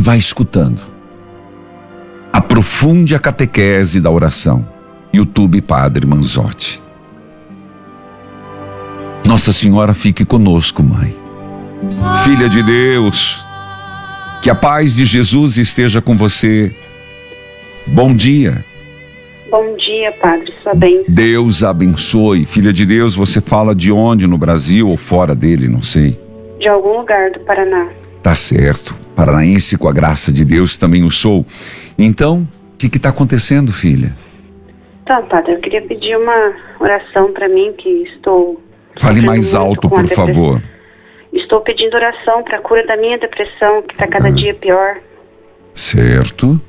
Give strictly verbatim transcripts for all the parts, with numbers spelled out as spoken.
vai escutando. Aprofunde a catequese da oração. YouTube Padre Manzotti. Nossa Senhora fique conosco, Mãe. Filha de Deus, que a paz de Jesus esteja com você. Bom dia. Bom dia, Padre, sua bênção. Deus abençoe. Filha de Deus, você fala de onde? No Brasil ou fora dele? Não sei. De algum lugar do Paraná. Tá certo. Paranaense, com a graça de Deus, também o sou. Então, o que que tá acontecendo, filha? Então, Padre, eu queria pedir uma oração para mim, que estou... Fale mais alto, por favor. Estou pedindo oração para a cura da minha depressão, que está cada Ah. dia pior. Certo.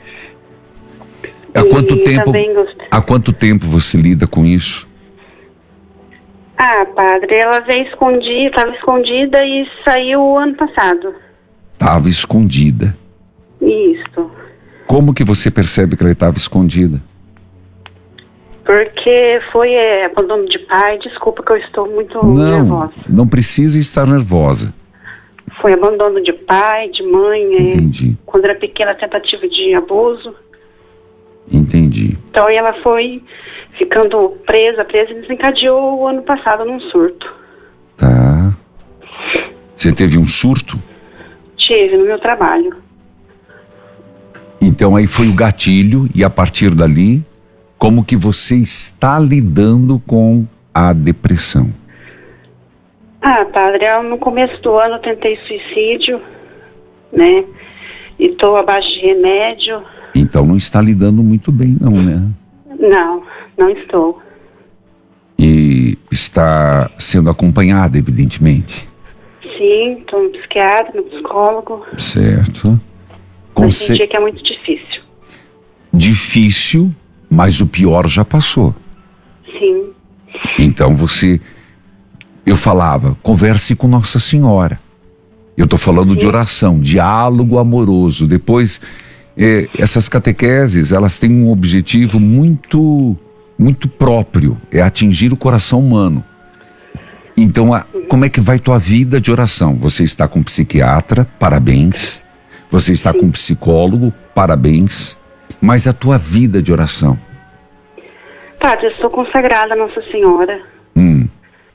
Há E quanto tempo, também gost- há quanto tempo você lida com isso? Ah, Padre, ela veio escondida, estava escondida e saiu ano passado. Estava escondida. Isso. Como que você percebe que ela estava escondida? Porque foi é, abandono de pai. Desculpa que eu estou muito Não, nervosa. não precisa estar nervosa. Foi abandono de pai, de mãe. é, Entendi, Quando era pequena, tentativa de abuso. entendi. Então ela foi ficando presa, presa e desencadeou o ano passado num surto. Tá. Você teve um surto? Tive no meu trabalho. Então aí foi o gatilho e a partir dali, como que você está lidando com a depressão? Ah, Padre, eu, no começo do ano eu tentei suicídio, né? E estou abaixo de remédio. Então não está lidando muito bem não, né? Não, não estou. E está sendo acompanhada, evidentemente. Sim, estou no psiquiatra, no psicólogo. Certo. Mas Conce... tem dia que é muito difícil. Difícil, mas o pior já passou. Sim, Então você... Eu falava, converse com Nossa Senhora. Eu estou falando de oração, diálogo amoroso. Depois, eh, essas catequeses, elas têm um objetivo muito, muito próprio. É atingir o coração humano. Então, a, como é que vai tua vida de oração? Você está com psiquiatra, parabéns. Você está com psicólogo, parabéns. Mas a tua vida de oração? Padre, eu sou consagrada a Nossa Senhora. Hum,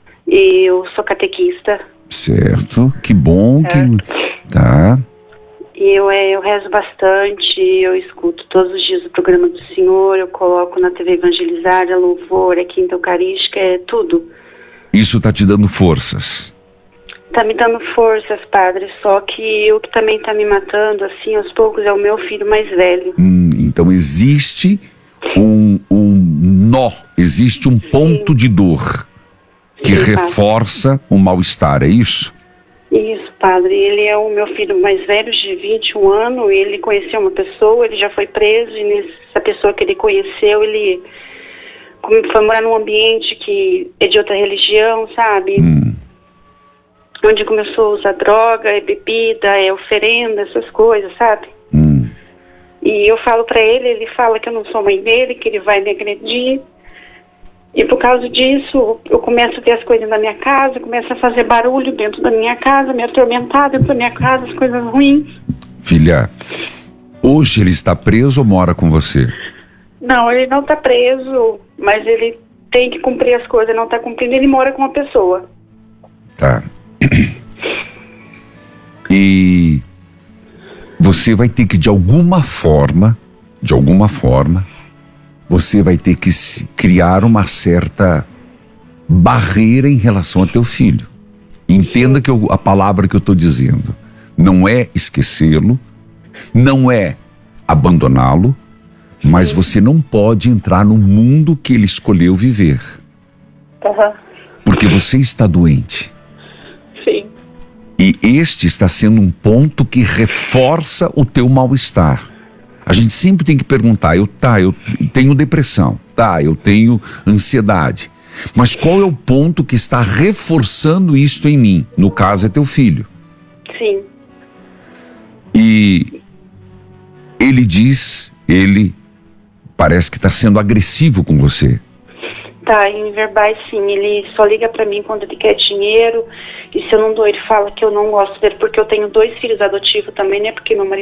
E eu sou catequista. certo. Que bom Certo. que... Tá. E eu, é, eu rezo bastante, eu escuto todos os dias o programa do Senhor, eu coloco na T V Evangelizar, louvor, é quinta eucarística, é tudo. Isso tá te dando forças. Tá me dando forças, Padre, só que o que também tá me matando, assim, aos poucos, é o meu filho mais velho. Hum, então existe um, um nó, existe um ponto de dor que Sim, Padre. reforça o mal-estar, é isso? Isso, Padre, ele é o meu filho mais velho, de vinte e um anos, ele conheceu uma pessoa, ele já foi preso, e nessa pessoa que ele conheceu, ele como foi morar num ambiente que é de outra religião, sabe? Hum, Onde começou a usar droga, é bebida, é oferenda, essas coisas, sabe? hum. E eu falo pra ele, ele fala que eu não sou mãe dele, que ele vai me agredir. E por causa disso, eu começo a ver as coisas na minha casa, começo a fazer barulho dentro da minha casa, me atormentar dentro da minha casa, as coisas ruins. Filha, hoje ele está preso ou mora com você? Não, ele não tá preso, mas ele tem que cumprir as coisas, não tá cumprindo, ele mora com uma pessoa. Tá. E você vai ter que, de alguma forma, de alguma forma, você vai ter que se- criar uma certa barreira em relação ao teu filho. Entenda que eu- a palavra que eu estou dizendo não é esquecê-lo, não é abandoná-lo, mas você não pode entrar no mundo que ele escolheu viver, Aham, porque você está doente. sim. E este está sendo um ponto que reforça o teu mal-estar. A gente sempre tem que perguntar, eu, tá, eu tenho depressão, tá, eu tenho ansiedade, mas qual é o ponto que está reforçando isto em mim? No caso é teu filho. Sim. E ele diz, ele parece que está sendo agressivo com você. Tá, em verbais sim, ele só liga pra mim quando ele quer dinheiro, e se eu não dou, ele fala que eu não gosto dele porque eu tenho dois filhos adotivos também, né, porque meu marido